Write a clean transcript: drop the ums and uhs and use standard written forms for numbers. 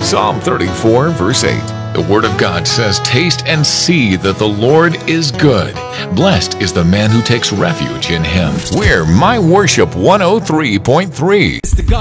Psalm 34, verse 8. The Word of God says, "Taste and see that the Lord is good. Blessed is the man who takes refuge in Him." We're My Worship 103.3.